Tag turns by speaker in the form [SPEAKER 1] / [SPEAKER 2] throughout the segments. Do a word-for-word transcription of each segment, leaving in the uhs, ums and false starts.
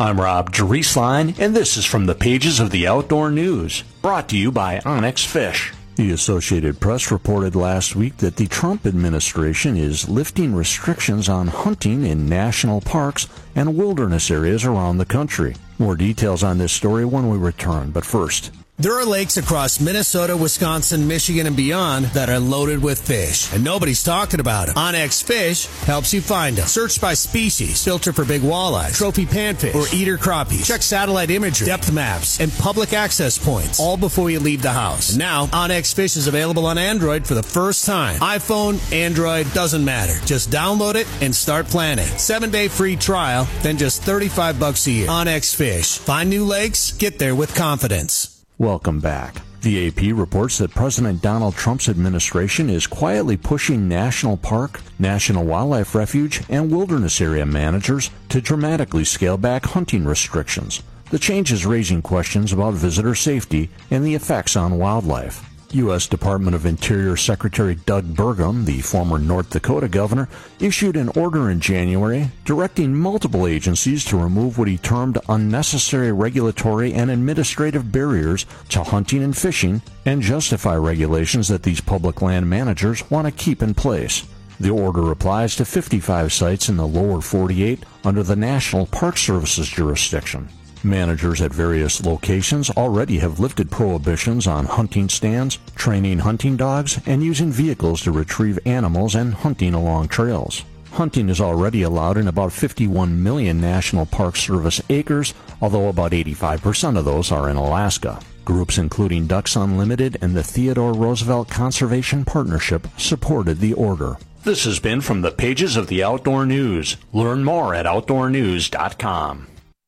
[SPEAKER 1] I'm Rob Drieslein, and this is from the pages of the Outdoor News, brought to you by Onyx Fish. The Associated Press reported last week that the Trump administration is lifting restrictions on hunting in national parks and wilderness areas around the country. More details on this story when we return, but first...
[SPEAKER 2] There are lakes across Minnesota, Wisconsin, Michigan, and beyond that are loaded with fish, and nobody's talking about them. Onyx Fish helps you find them. Search by species, filter for big walleye, trophy panfish, or eater crappies. Check satellite imagery, depth maps, and public access points, all before you leave the house. And now, Onyx Fish is available on Android for the first time. iPhone, Android, doesn't matter. Just download it and start planning. Seven-day free trial, then just thirty-five bucks a year. Onyx Fish. Find new lakes, get there with confidence.
[SPEAKER 1] Welcome back. The A P reports that President Donald Trump's administration is quietly pushing national park, national wildlife refuge, and wilderness area managers to dramatically scale back hunting restrictions. The change is raising questions about visitor safety and the effects on wildlife. U S Department of Interior Secretary Doug Burgum, the former North Dakota governor, issued an order in January directing multiple agencies to remove what he termed unnecessary regulatory and administrative barriers to hunting and fishing and justify regulations that these public land managers want to keep in place. The order applies to fifty-five sites in the lower forty-eight under the National Park Service's jurisdiction. Managers at various locations already have lifted prohibitions on hunting stands, training hunting dogs, and using vehicles to retrieve animals and hunting along trails. Hunting is already allowed in about fifty-one million National Park Service acres, although about eighty-five percent of those are in Alaska. Groups including Ducks Unlimited and the Theodore Roosevelt Conservation Partnership supported the order. This has been from the pages of the Outdoor News. Learn more at outdoor news dot com.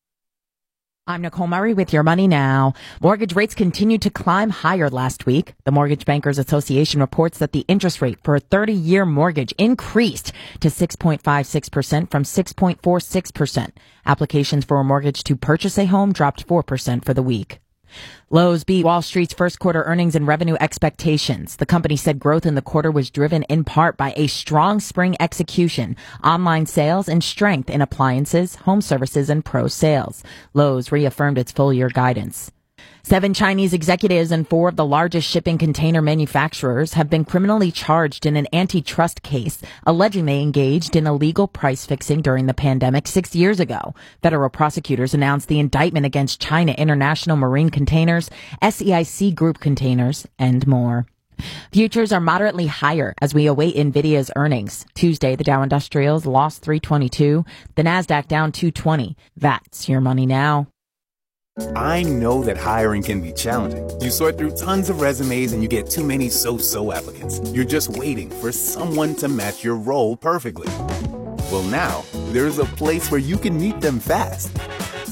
[SPEAKER 3] I'm Nicole Murray with Your Money Now. Mortgage rates continued to climb higher last week. The Mortgage Bankers Association reports that the interest rate for a thirty-year mortgage increased to six point five six percent from six point four six percent. Applications for a mortgage to purchase a home dropped four percent for the week. Lowe's beat Wall Street's first quarter earnings and revenue expectations. The company said growth in the quarter was driven in part by a strong spring execution, online sales, and strength in appliances, home services, and pro sales. Lowe's reaffirmed its full-year guidance. Seven Chinese executives and four of the largest shipping container manufacturers have been criminally charged in an antitrust case, alleging they engaged in illegal price fixing during the pandemic six years ago. Federal prosecutors announced the indictment against China International Marine Containers, S E I C Group Containers, and more. Futures are moderately higher as we await NVIDIA's earnings. Tuesday, the Dow Industrials lost three twenty-two, the NASDAQ down two twenty. That's Your Money Now.
[SPEAKER 4] I know that hiring can be challenging. You sort through tons of resumes and you get too many so-so applicants. You're just waiting for someone to match your role perfectly. Well, now, there's a place where you can meet them fast